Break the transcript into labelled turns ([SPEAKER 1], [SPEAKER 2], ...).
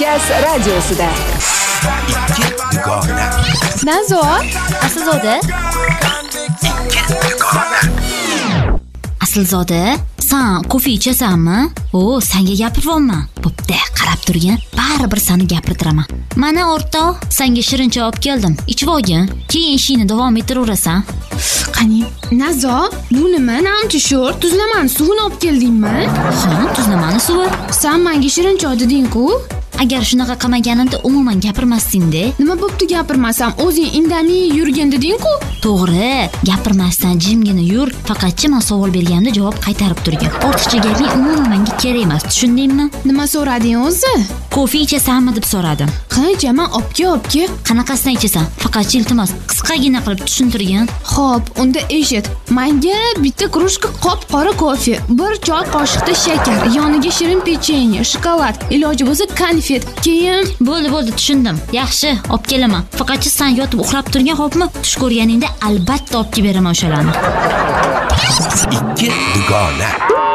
[SPEAKER 1] Gaz radiosida.
[SPEAKER 2] Ikki dugona.
[SPEAKER 3] Nazo, Aslzoda. Aslzoda, sen kofe ichasanmi? O, senga gapiryapman. Bo'pti, qarab turgin. Baribir seni gapirtiraman. Mana o'rtoq, senga shirincha olib keldim. Ichib olgin, keyin ishingni davom ettiraverasan.
[SPEAKER 4] Qani, Nazo, bu nima? Namchi sho'r, tuzlamani suvini olib keldingmi?
[SPEAKER 3] Ha, tuzlamani suvi.
[SPEAKER 4] Sen menga shirincha deding-ku.
[SPEAKER 3] Agar shunaqa qilmaganimda umuman gapirmasding-da.
[SPEAKER 4] Nima bo'pti gapirmasam? O'zing indamay yurgin deding-ku.
[SPEAKER 3] To'g'ri, gapirmasdan jimgina yur, faqatchi men savol berganda javob qaytarib turgin. Ortiqcha gaping umuman menga kerak emas, tushundingmi?
[SPEAKER 4] Nima so'rading o'zi?
[SPEAKER 3] Kofe ichasanmi deb so'radim.
[SPEAKER 4] Ichaman, obke.
[SPEAKER 3] Qanaqasini ichasan? Faqatchi iltimos, qisqagina qilib tushuntirgin.
[SPEAKER 4] Xo'p, unda eshit. Menga bitta krujka qop-qora kofe, bir choy qoshiqda shakar, yoniga shirin pechenye, shokolad, iloji bo'lsa konfet. Keyin
[SPEAKER 3] bo'ldi, tushundim. Yaxshi, olib kelaman. Faqatchi sen yotib uxlab turgan, xo'pmi? Tush ko'rganingda albatta olib kelib beraman o'shalarni.
[SPEAKER 2] Ikki dugona.